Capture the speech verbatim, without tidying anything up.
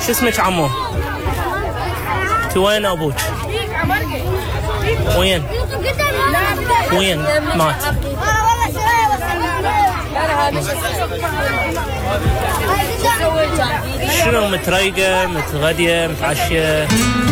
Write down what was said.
شو اسمك عمو؟ انت وين ابوك؟ وين؟ وين مات؟ شنو متريقة متغدية متعشية؟